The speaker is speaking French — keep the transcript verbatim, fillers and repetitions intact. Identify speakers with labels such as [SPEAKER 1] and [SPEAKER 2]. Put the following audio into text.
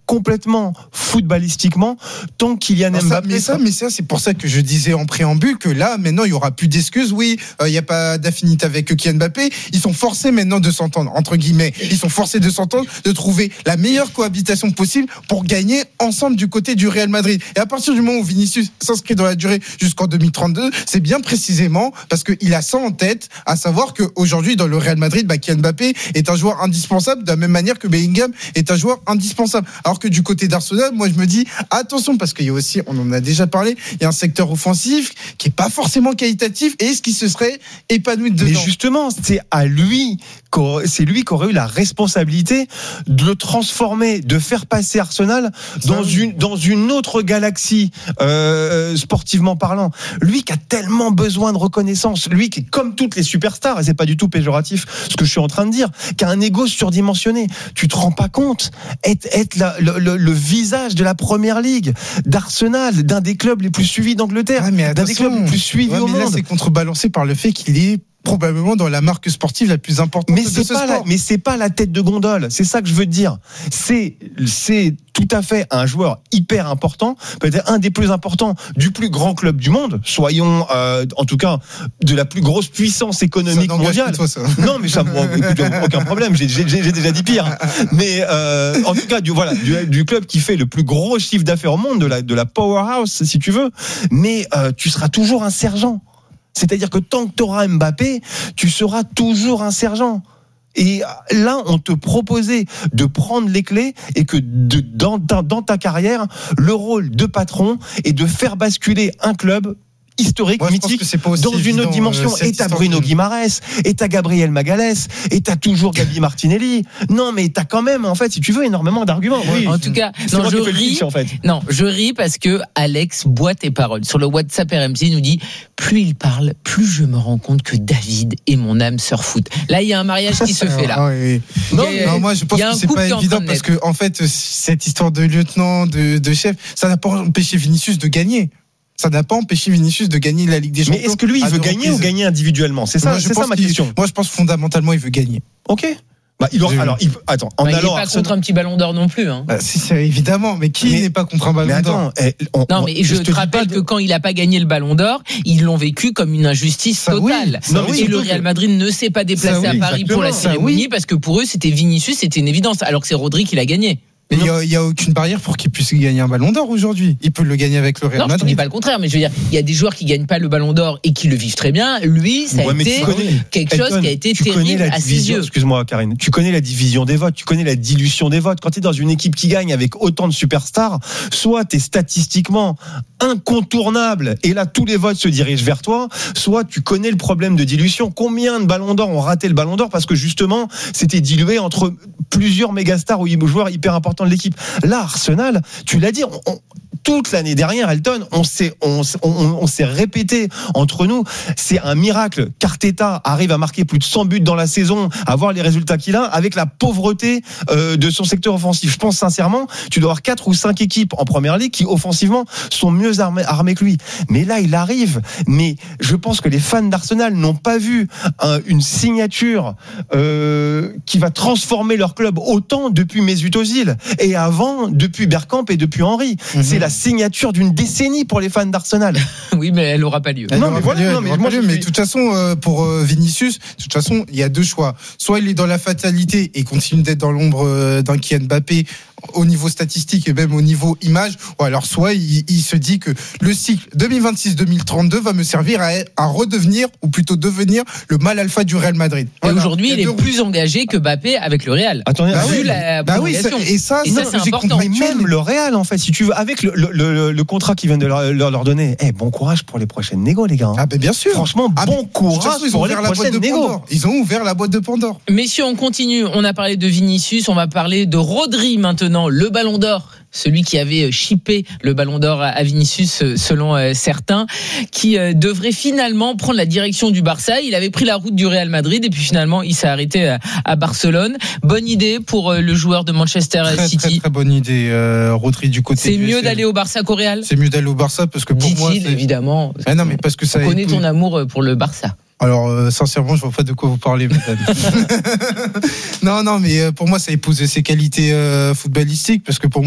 [SPEAKER 1] complètement footballistiquement tant Kylian
[SPEAKER 2] non,
[SPEAKER 1] Mbappé.
[SPEAKER 2] Ça, mais, ça, mais ça, c'est pour ça que je disais en préambule que là, maintenant, il n'y aura plus d'excuses. Oui, il euh, n'y a pas d'affinité avec Kylian Mbappé. Ils sont forcés maintenant de s'entendre, entre guillemets. Ils sont forcés de s'entendre, de trouver la meilleure cohabitation possible pour gagner ensemble du côté du Real Madrid. Et à partir du moment où Vinicius s'inscrit dans la durée jusqu'en deux mille trente-deux, c'est bien précisément parce qu'il a ça en tête, à savoir qu'aujourd'hui, dans le Real Madrid, bah, Kylian Mbappé est un joueur indispensable, de la même manière que Bellingham est un joueur indispensable. Alors que du côté d'Arsenal, moi, je me dis, attention, parce qu'il y a aussi, on en a déjà parlé, il y a un secteur offensif qui est pas forcément qualitatif, et est-ce qu'il se serait épanoui dedans?
[SPEAKER 1] Mais justement, c'est à lui, c'est lui qui aurait eu la responsabilité de le transformer, de faire passer Arsenal dans une, dans une autre galaxie, euh, sportivement parlant. Lui qui a tellement besoin de reconnaissance, lui qui est comme toutes les superstars, et c'est pas du tout péjoratif ce que je suis en train de dire, qui a un ego surdimensionné. Tu te rends pas compte? Être, être la, le, le, le visage de la Première Ligue, d'Arsenal, d'un des clubs les plus suivis d'Angleterre,
[SPEAKER 2] ah, mais
[SPEAKER 1] d'un des clubs les plus suivis
[SPEAKER 2] ouais,
[SPEAKER 1] au
[SPEAKER 2] mais
[SPEAKER 1] monde.
[SPEAKER 2] Là, c'est contrebalancé par le fait qu'il est probablement dans la marque sportive la plus importante
[SPEAKER 1] mais
[SPEAKER 2] de
[SPEAKER 1] c'est
[SPEAKER 2] ce
[SPEAKER 1] pas
[SPEAKER 2] sport.
[SPEAKER 1] La, mais c'est pas la tête de gondole, c'est ça que je veux te dire. C'est, c'est tout à fait un joueur hyper important, peut-être un des plus importants du plus grand club du monde, soyons euh, en tout cas de la plus grosse puissance économique mondiale.
[SPEAKER 2] Toi, ça.
[SPEAKER 1] Non, mais ça, bon, écoute, aucun problème, j'ai, j'ai, j'ai déjà dit pire. Mais euh, en tout cas, du, voilà, du, du club qui fait le plus gros chiffre d'affaires au monde, de la, de la powerhouse, si tu veux. Mais euh, tu seras toujours un sergent. C'est-à-dire que tant que tu auras Mbappé, tu seras toujours un sergent. Et là, on te proposait de prendre les clés et que de, dans, ta, dans ta carrière, le rôle de patron est de faire basculer un club historique,
[SPEAKER 2] moi,
[SPEAKER 1] mythique, dans une autre dimension. Et t'as Bruno Guimaraes, et t'as Gabriel Magalhães, et t'as toujours Gabi Martinelli. Non, mais t'as quand même, en fait, si tu veux, énormément d'arguments.
[SPEAKER 3] Oui. En tout cas, non, je ris. Pitch, en fait. Non, je ris parce que Alex boit tes paroles. Sur le WhatsApp R M C, il nous dit, plus il parle, plus je me rends compte que David est mon âme sœur foot. Là, il y a un mariage qui se fait là.
[SPEAKER 2] Ah, oui, oui. Non, a, non, moi, je pense que c'est pas évident parce que, en fait, cette histoire de lieutenant, de, de chef, ça n'a pas empêché Vinicius de gagner. Ça n'a pas empêché Vinicius de gagner la Ligue des Champions.
[SPEAKER 1] Mais est-ce que lui, il veut gagner ou gagner individuellement? C'est ça, moi, c'est ça ma question.
[SPEAKER 2] Moi, je pense fondamentalement, il veut gagner.
[SPEAKER 1] Ok. Bah, il aura, alors, il, attends, en
[SPEAKER 3] bah,
[SPEAKER 1] allant
[SPEAKER 3] il n'est pas contre un petit ballon d'or non plus. Hein.
[SPEAKER 2] Bah, si, c'est évidemment, mais qui mais, n'est pas contre un ballon
[SPEAKER 1] mais
[SPEAKER 2] d'or
[SPEAKER 1] attends, eh, on,
[SPEAKER 3] Non, mais je, je te, te rappelle de... que quand il n'a pas gagné le ballon d'or, ils l'ont vécu comme une injustice ça, totale. Oui, non, et le Real Madrid ne s'est pas déplacé ça, à oui, Paris pour la cérémonie oui. parce que pour eux, c'était Vinicius, c'était une évidence, alors que c'est Rodri qui l'a gagné.
[SPEAKER 2] Mais il n'y a, a aucune barrière pour qu'il puisse gagner un ballon d'or aujourd'hui. Il peut le gagner avec le Real Madrid.
[SPEAKER 3] Non, je ne dis pas le contraire, mais je veux dire, il y a des joueurs qui ne gagnent pas le ballon d'or et qui le vivent très bien. Lui, ça
[SPEAKER 1] ouais,
[SPEAKER 3] a été
[SPEAKER 1] connais,
[SPEAKER 3] quelque
[SPEAKER 1] Elton,
[SPEAKER 3] chose qui a été
[SPEAKER 1] tu
[SPEAKER 3] terrible
[SPEAKER 1] connais la
[SPEAKER 3] à
[SPEAKER 1] division,
[SPEAKER 3] ses yeux.
[SPEAKER 1] Excuse-moi, Karine. Tu connais la division des votes, tu connais la dilution des votes. Quand tu es dans une équipe qui gagne avec autant de superstars, soit tu es statistiquement incontournable et là, tous les votes se dirigent vers toi, soit tu connais le problème de dilution. Combien de ballons d'or ont raté le ballon d'or parce que justement, c'était dilué entre plusieurs mégastars ou joueurs hyper importants de l'équipe. Là, Arsenal, tu l'as dit, on, on, toute l'année dernière, Elton, on s'est, on, on, on s'est répété entre nous, c'est un miracle qu'Arteta arrive à marquer plus de cent buts dans la saison, à voir les résultats qu'il a, avec la pauvreté euh, de son secteur offensif. Je pense sincèrement, tu dois avoir quatre ou cinq équipes en Première Ligue qui, offensivement, sont mieux armées, armées que lui. Mais là, il arrive. Mais je pense que les fans d'Arsenal n'ont pas vu un, une signature euh, qui va transformer leur club autant depuis Mesut Ozil et avant, depuis Bergkamp et depuis Henry. Mm-hmm. C'est la signature d'une décennie pour les fans d'Arsenal.
[SPEAKER 3] Oui, mais elle n'aura pas lieu.
[SPEAKER 2] Elle non, mais voilà, lieu, non, mais moi, lieu, mais de toute façon, euh, pour euh, Vinicius, de toute façon, il y a deux choix. Soit il est dans la fatalité et continue d'être dans l'ombre euh, d'un Kylian Mbappé au niveau statistique et même au niveau image, ou alors soit il, il se dit que le cycle deux mille vingt-six deux mille trente-deux va me servir à, à redevenir, ou plutôt devenir, le mal alpha du Real Madrid.
[SPEAKER 3] Voilà. Et aujourd'hui, il est deux... plus engagé que Mbappé avec le Real.
[SPEAKER 1] Attendez,
[SPEAKER 3] bah
[SPEAKER 1] vu
[SPEAKER 3] oui, la
[SPEAKER 1] bah oui, ça, et ça, et ça non, c'est important. Mais même le Real, en fait, si tu veux, avec le, le, le, le contrat qu'ils viennent de leur, leur, leur donner, eh, bon courage pour les prochaines négos, les gars.
[SPEAKER 2] Ah ben bien sûr.
[SPEAKER 1] Franchement,
[SPEAKER 2] ah,
[SPEAKER 1] bon courage façon, pour les prochaines négos.
[SPEAKER 2] Ils ont ouvert la boîte de Pandore.
[SPEAKER 3] Messieurs, on continue. On a parlé de Vinicius, on va parler de Rodri maintenant, le Ballon d'Or. Celui qui avait chippé le Ballon d'Or à Vinicius selon certains, qui devrait finalement prendre la direction du Barça. Il avait pris la route du Real Madrid et puis finalement il s'est arrêté à Barcelone. Bonne idée pour le joueur de Manchester
[SPEAKER 2] très,
[SPEAKER 3] City.
[SPEAKER 2] Très très bonne idée, euh, Rodri du côté.
[SPEAKER 3] C'est
[SPEAKER 2] du
[SPEAKER 3] mieux
[SPEAKER 2] S L.
[SPEAKER 3] d'aller au Barça qu'au Real.
[SPEAKER 2] C'est mieux d'aller au Barça parce que pour
[SPEAKER 3] dit-il,
[SPEAKER 2] moi, c'est...
[SPEAKER 3] évidemment.
[SPEAKER 2] Ah non mais parce que ça.
[SPEAKER 3] On connaît ton amour pour le Barça.
[SPEAKER 2] Alors euh, sincèrement, je vois pas de quoi vous parlez, madame. non non mais euh, pour moi ça épouse ses qualités euh, footballistiques parce que pour moi